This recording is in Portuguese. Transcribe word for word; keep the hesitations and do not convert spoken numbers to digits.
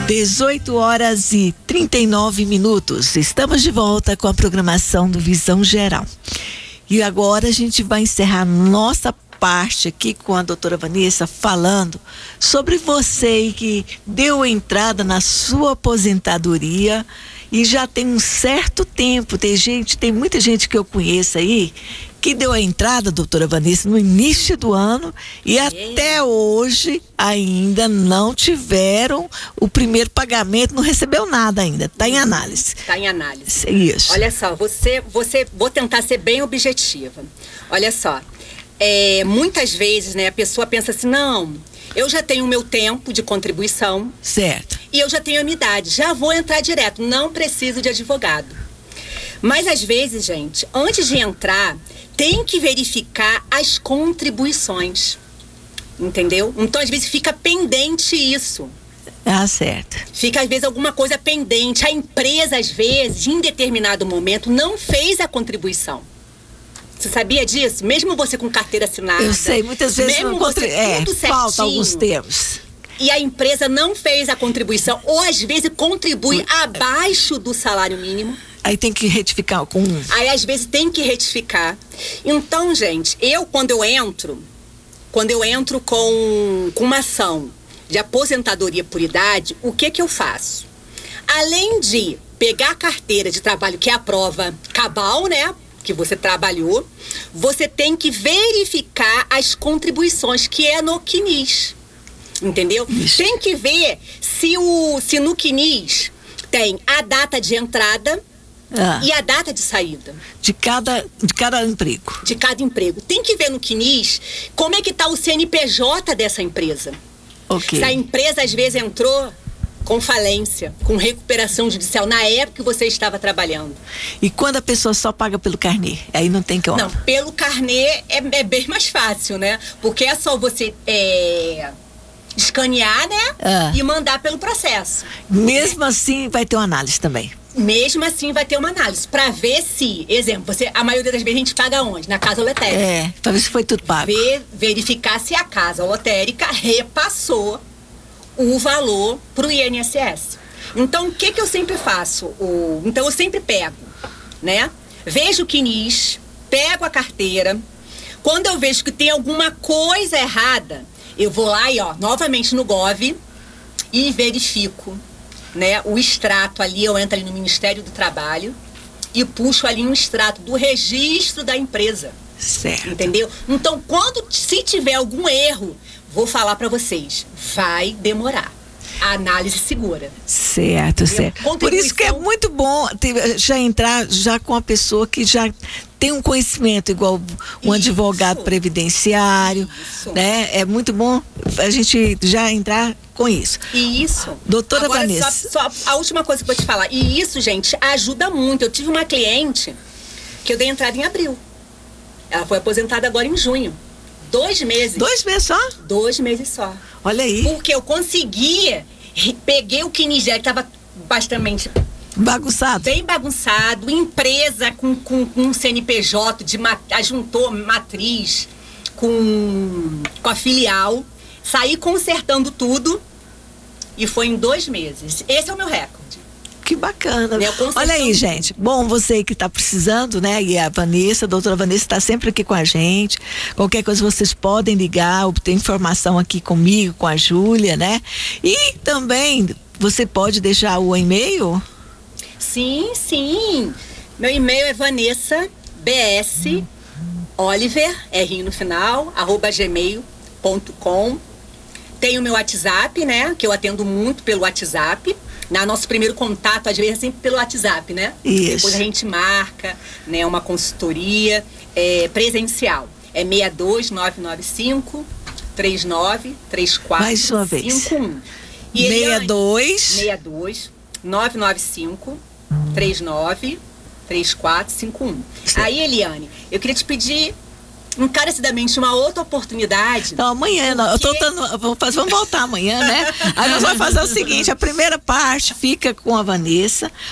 dezoito horas e trinta e nove minutos. Estamos de volta com a programação do Visão Geral. E agora a gente vai encerrar nossa parte aqui com a doutora Vanessa falando sobre você que deu entrada na sua aposentadoria e já tem um certo tempo. Tem gente, tem muita gente que eu conheço aí que deu a entrada, doutora Vanessa, no início do ano e até hoje ainda não tiveram o primeiro pagamento, não recebeu nada ainda, está em análise. Está em análise. Isso. Olha só, você, você, vou tentar ser bem objetiva. Olha só, é, muitas vezes, né, a pessoa pensa assim, não, eu já tenho o meu tempo de contribuição. Certo. E eu já tenho a minha idade, já vou entrar direto, não preciso de advogado. Mas às vezes, gente, antes de entrar, tem que verificar as contribuições, entendeu? Então, às vezes, fica pendente isso. Ah, certo. Fica, às vezes, alguma coisa pendente. A empresa, às vezes, em determinado momento, não fez a contribuição. Você sabia disso? Mesmo você com carteira assinada. Eu sei, muitas vezes mesmo não você é, tudo certinho, falta alguns termos. E a empresa não fez a contribuição, ou às vezes contribui abaixo do salário mínimo. Aí tem que retificar com um. Aí às vezes tem que retificar. Então, gente, eu quando eu entro, quando eu entro com, com uma ação de aposentadoria por idade, o que que eu faço? Além de pegar a carteira de trabalho, que é a prova cabal, né? Que você trabalhou, você tem que verificar as contribuições, que é no C N I S. Entendeu? Ixi. Tem que ver se, o, se no C N I S tem a data de entrada ah. e a data de saída. De cada, de cada emprego. De cada emprego. Tem que ver no C N I S como é que está o C N P J dessa empresa. Okay. Se a empresa às vezes entrou com falência, com recuperação judicial, na época que você estava trabalhando. E quando a pessoa só paga pelo carnê? Aí não tem que... Não, pelo carnê é, é bem mais fácil, né? Porque é só você... É... escanear, né? Ah. E mandar pelo processo. Mesmo né? assim, vai ter uma análise também. Mesmo assim, vai ter uma análise. Pra ver se, exemplo, você, a maioria das vezes a gente paga onde? Na casa lotérica. É, pra ver se foi tudo pago. Ver, verificar se a casa lotérica repassou o valor pro I N S S. Então, o que que eu sempre faço? O, então, eu sempre pego, né? Vejo o C N I S, pego a carteira. Quando eu vejo que tem alguma coisa errada, eu vou lá e, ó, novamente no Gov e verifico, né, o extrato ali, eu entro ali no Ministério do Trabalho e puxo ali um extrato do registro da empresa. Certo. Entendeu? Então, quando, se tiver algum erro, vou falar pra vocês, vai demorar. A análise segura. Certo, certo. Por isso que é muito bom ter, já entrar já com a pessoa que já tem um conhecimento igual um isso. advogado previdenciário, isso. né? É muito bom a gente já entrar com isso. E isso. Doutora Agora, Vanessa. Só, só a última coisa que eu vou te falar. E isso, gente, ajuda muito. Eu tive uma cliente que eu dei entrada em abril. Ela foi aposentada agora em junho. Dois meses. Dois meses só? Dois meses só. Olha aí. Porque eu consegui, peguei o C N I S, que estava bastante... bagunçado. Bem bagunçado. Empresa com, com, com C N P J, de, ajuntou matriz com, com a filial. Saí consertando tudo e foi em dois meses. Esse é o meu recorde. Que bacana. Olha aí, gente. Bom, você que está precisando, né? E a Vanessa, a doutora Vanessa está sempre aqui com a gente. Qualquer coisa vocês podem ligar, obter informação aqui comigo, com a Júlia, né? E também você pode deixar o e-mail? Sim, sim. Meu e-mail é Vanessa B S Oliver, R no final, arroba gmail ponto com. Tem o meu WhatsApp, né? Que eu atendo muito pelo WhatsApp. Na nosso primeiro contato, às vezes, é sempre pelo WhatsApp, né? Isso. Depois a gente marca, né, uma consultoria é, presencial. É seis dois nove nove cinco, três nove três quatro Mais uma vez. cinco um. E seis dois seis dois nove nove cinco, três nove três quatro cinco um. Aí, Eliane, eu queria te pedir encarecidamente uma outra oportunidade. Então, amanhã, porque... eu tô dando, vamos, fazer, vamos voltar amanhã, né? Aí nós vamos fazer o seguinte, a primeira parte fica com a Vanessa,